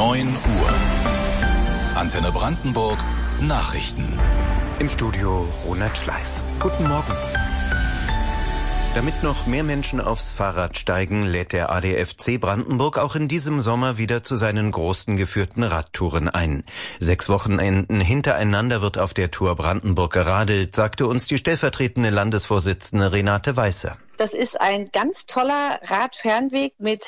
9 Uhr. Antenne Brandenburg Nachrichten. Im Studio Ronald Schleif. Guten Morgen. Damit noch mehr Menschen aufs Fahrrad steigen, lädt der ADFC Brandenburg auch in diesem Sommer wieder zu seinen großen geführten Radtouren ein. 6 Wochenenden hintereinander wird auf der Tour Brandenburg geradelt, sagte uns die stellvertretende Landesvorsitzende Renate Weißer. Das ist ein ganz toller Radfernweg mit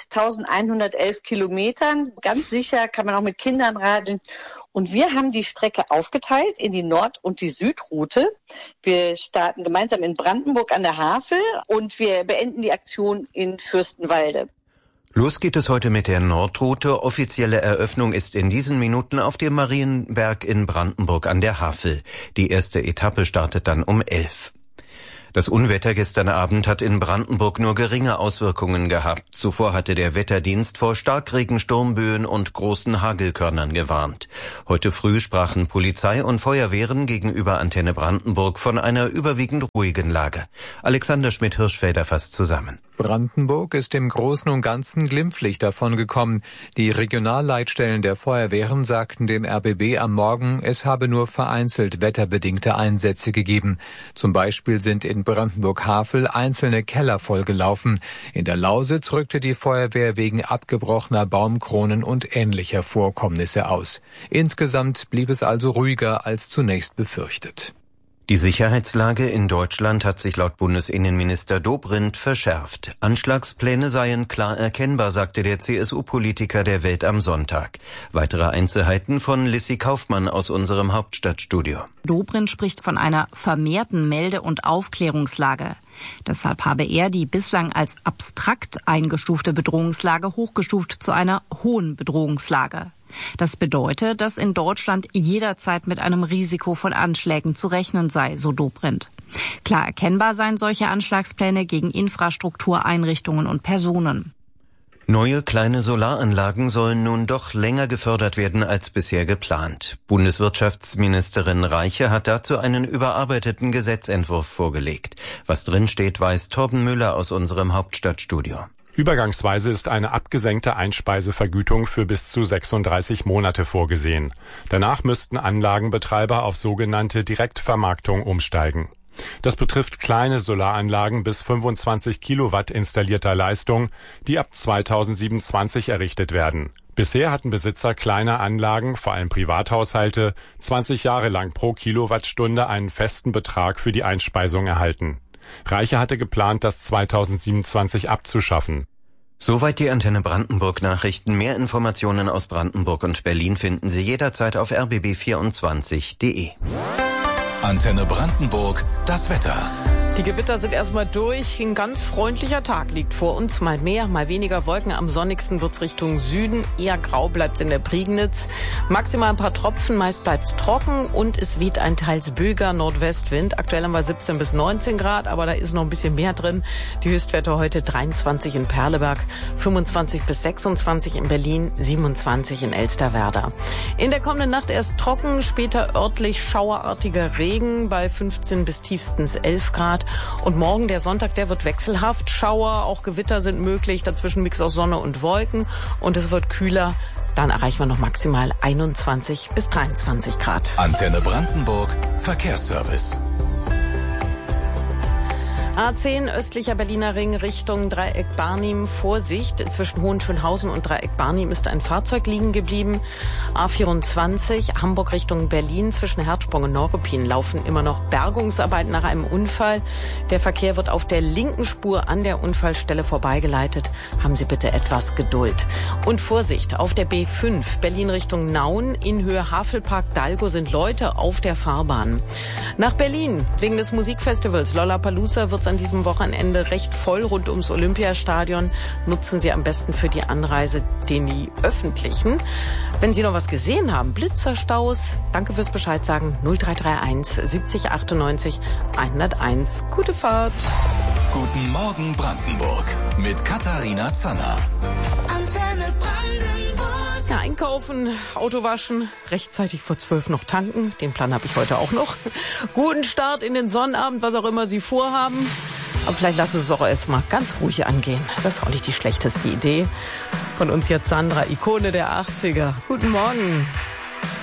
1111 Kilometern. Ganz sicher kann man auch mit Kindern radeln. Und wir haben die Strecke aufgeteilt in die Nord- und die Südroute. Wir starten gemeinsam in Brandenburg an der Havel und wir beenden die Aktion in Fürstenwalde. Los geht es heute mit der Nordroute. Offizielle Eröffnung ist in diesen Minuten auf dem Marienberg in Brandenburg an der Havel. Die erste Etappe startet dann um 11. Das Unwetter gestern Abend hat in Brandenburg nur geringe Auswirkungen gehabt. Zuvor hatte der Wetterdienst vor Starkregen, Sturmböen und großen Hagelkörnern gewarnt. Heute früh sprachen Polizei und Feuerwehren gegenüber Antenne Brandenburg von einer überwiegend ruhigen Lage. Alexander Schmidt-Hirschfelder fasst zusammen. Brandenburg ist im Großen und Ganzen glimpflich davongekommen. Die Regionalleitstellen der Feuerwehren sagten dem RBB am Morgen, es habe nur vereinzelt wetterbedingte Einsätze gegeben. Zum Beispiel sind in Brandenburg-Havel einzelne Keller vollgelaufen. In der Lausitz rückte die Feuerwehr wegen abgebrochener Baumkronen und ähnlicher Vorkommnisse aus. Insgesamt blieb es also ruhiger als zunächst befürchtet. Die Sicherheitslage in Deutschland hat sich laut Bundesinnenminister Dobrindt verschärft. Anschlagspläne seien klar erkennbar, sagte der CSU-Politiker der Welt am Sonntag. Weitere Einzelheiten von Lissy Kaufmann aus unserem Hauptstadtstudio. Dobrindt spricht von einer vermehrten Melde- und Aufklärungslage. Deshalb habe er die bislang als abstrakt eingestufte Bedrohungslage hochgestuft zu einer hohen Bedrohungslage. Das bedeutet, dass in Deutschland jederzeit mit einem Risiko von Anschlägen zu rechnen sei, so Dobrindt. Klar erkennbar seien solche Anschlagspläne gegen Infrastruktur, Einrichtungen und Personen. Neue kleine Solaranlagen sollen nun doch länger gefördert werden als bisher geplant. Bundeswirtschaftsministerin Reiche hat dazu einen überarbeiteten Gesetzentwurf vorgelegt. Was drinsteht, weiß Torben Müller aus unserem Hauptstadtstudio. Übergangsweise ist eine abgesenkte Einspeisevergütung für bis zu 36 Monate vorgesehen. Danach müssten Anlagenbetreiber auf sogenannte Direktvermarktung umsteigen. Das betrifft kleine Solaranlagen bis 25 Kilowatt installierter Leistung, die ab 2027 errichtet werden. Bisher hatten Besitzer kleiner Anlagen, vor allem Privathaushalte, 20 Jahre lang pro Kilowattstunde einen festen Betrag für die Einspeisung erhalten. Reiche hatte geplant, das 2027 abzuschaffen. Soweit die Antenne Brandenburg Nachrichten. Mehr Informationen aus Brandenburg und Berlin finden Sie jederzeit auf rbb24.de. Antenne Brandenburg, das Wetter. Die Gewitter sind erstmal durch. Ein ganz freundlicher Tag liegt vor uns. Mal mehr, mal weniger Wolken. Am sonnigsten wird's Richtung Süden. Eher grau bleibt's in der Prignitz. Maximal ein paar Tropfen, meist bleibt's trocken. Und es weht ein teils böiger Nordwestwind. Aktuell haben wir 17 bis 19 Grad, aber da ist noch ein bisschen mehr drin. Die Höchstwerte heute 23 in Perleberg, 25 bis 26 in Berlin, 27 in Elsterwerda. In der kommenden Nacht erst trocken, später örtlich schauerartiger Regen bei 15 bis tiefstens 11 Grad. Und morgen, der Sonntag, der wird wechselhaft. Schauer, auch Gewitter sind möglich. Dazwischen Mix aus Sonne und Wolken. Und es wird kühler. Dann erreichen wir noch maximal 21 bis 23 Grad. Antenne Brandenburg, Verkehrsservice. A10 östlicher Berliner Ring Richtung Dreieck Barnim. Vorsicht, zwischen Hohenschönhausen und Dreieck Barnim ist ein Fahrzeug liegen geblieben. A24 Hamburg Richtung Berlin zwischen Herzsprung und Neuruppin laufen immer noch Bergungsarbeiten nach einem Unfall. Der Verkehr wird auf der linken Spur an der Unfallstelle vorbeigeleitet. Haben Sie bitte etwas Geduld. Und Vorsicht, auf der B5 Berlin Richtung Nauen in Höhe Havelpark Dalgo sind Leute auf der Fahrbahn. Nach Berlin wegen des Musikfestivals Lollapalooza wird an diesem Wochenende recht voll rund ums Olympiastadion. Nutzen Sie am besten für die Anreise die öffentlichen. Wenn Sie noch was gesehen haben, Blitzerstaus, danke fürs Bescheid sagen, 0331 70 98 101. Gute Fahrt. Guten Morgen Brandenburg mit Katharina Zanner. Antenne Brandenburg. Ja, einkaufen, Auto waschen, rechtzeitig vor 12 noch tanken. Den Plan habe ich heute auch noch. Guten Start in den Sonnabend, was auch immer Sie vorhaben. Aber vielleicht lassen Sie es auch erstmal ganz ruhig angehen. Das ist auch nicht die schlechteste Idee. Von uns jetzt Sandra, Ikone der 80er. Guten Morgen.